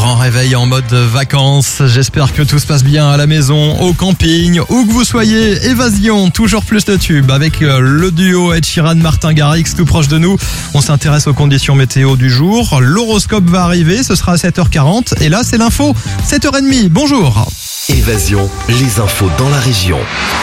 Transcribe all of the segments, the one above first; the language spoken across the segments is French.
grand réveil en mode vacances. J'espère que tout se passe bien à la maison, au camping, où que vous soyez. Évasion, toujours plus de tubes avec le duo Ed Sheeran, Martin Garrix tout proche de nous. On s'intéresse aux conditions météo du jour. L'horoscope va arriver, ce sera à 7h40. Et là, c'est l'info, 7h30. Bonjour. Évasion, les infos dans la région.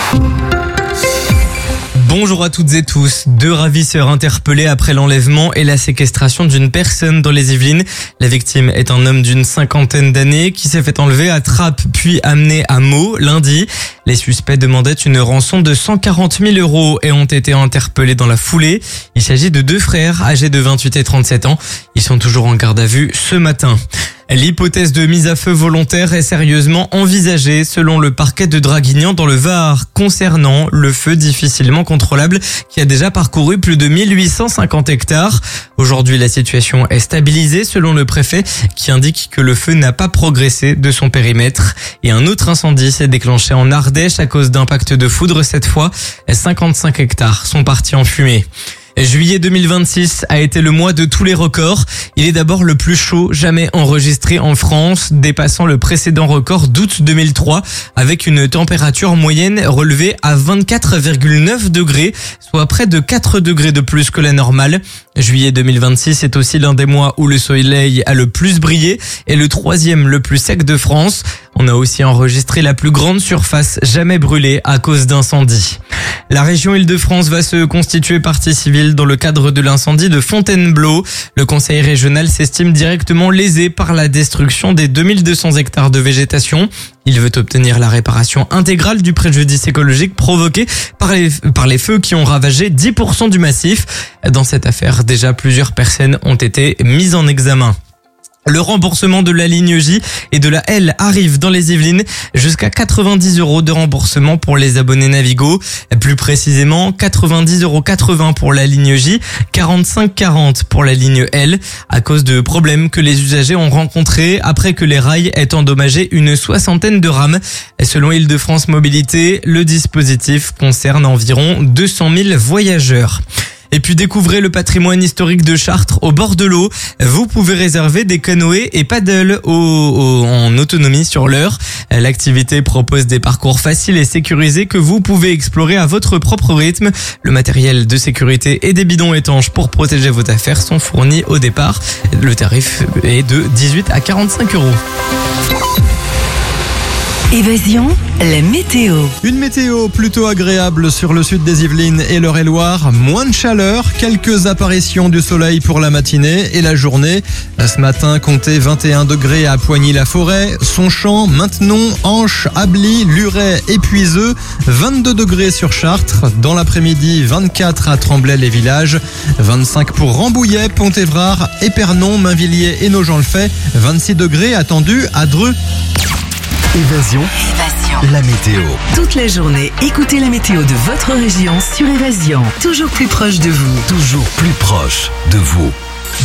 Bonjour à toutes et tous. 2 ravisseurs interpellés après l'enlèvement et la séquestration d'une personne dans les Yvelines. La victime est un homme d'une 50aine d'années qui s'est fait enlever à Trappes puis amené à Meaux lundi. Les suspects demandaient une rançon de 140 000 € et ont été interpellés dans la foulée. Il s'agit de 2 frères âgés de 28 et 37 ans. Ils sont toujours en garde à vue ce matin. L'hypothèse de mise à feu volontaire est sérieusement envisagée selon le parquet de Draguignan dans le Var concernant le feu difficilement contrôlable qui a déjà parcouru plus de 1850 hectares. Aujourd'hui, la situation est stabilisée selon le préfet qui indique que le feu n'a pas progressé de son périmètre. Et un autre incendie s'est déclenché en Ardèche à cause d'impact de foudre cette fois. 55 hectares sont partis en fumée. Juillet 2026 a été le mois de tous les records. Il est d'abord le plus chaud jamais enregistré en France, dépassant le précédent record d'août 2003 avec une température moyenne relevée à 24,9 degrés, soit près de 4 degrés de plus que la normale. Juillet 2026 est aussi l'un des mois où le soleil a le plus brillé et le 3e le plus sec de France. On a aussi enregistré la plus grande surface jamais brûlée à cause d'incendies. La région Île-de-France va se constituer partie civile dans le cadre de l'incendie de Fontainebleau. Le conseil régional s'estime directement lésé par la destruction des 2200 hectares de végétation. Il veut obtenir la réparation intégrale du préjudice écologique provoqué par les feux qui ont ravagé 10% du massif. Dans cette affaire, déjà plusieurs personnes ont été mises en examen. Le remboursement de la ligne J et de la L arrive dans les Yvelines, jusqu'à 90 € de remboursement pour les abonnés Navigo. Plus précisément, 90,80 € pour la ligne J, 45,40 € pour la ligne L, à cause de problèmes que les usagers ont rencontrés après que les rails aient endommagé une 60aine de rames. Selon Île-de-France Mobilité, le dispositif concerne environ 200 000 voyageurs. Et puis découvrez le patrimoine historique de Chartres au bord de l'eau. Vous pouvez réserver des canoës et paddles en autonomie sur l'heure. L'activité propose des parcours faciles et sécurisés que vous pouvez explorer à votre propre rythme. Le matériel de sécurité et des bidons étanches pour protéger vos affaires sont fournis au départ. Le tarif est de 18 à 45 €. Évasion, la météo. Une météo plutôt agréable sur le sud des Yvelines et l'Eure-et-Loire. Moins de chaleur, quelques apparitions du soleil pour la matinée et la journée. Ce matin, comptez 21 degrés à Poigny-la-Forêt, Sonchamp, Maintenon, Anche, Ably, Luret et Puiseux. 22 degrés sur Chartres. Dans l'après-midi, 24 à Tremblay-les-Villages. 25 pour Rambouillet, Pont-Évrard, Épernon, Mainvilliers et Nogent-le-Fait. 26 degrés attendus à Dreux. Évasion, la météo. Toute la journée, écoutez la météo de votre région sur Évasion. Toujours plus proche de vous. Toujours plus proche de vous.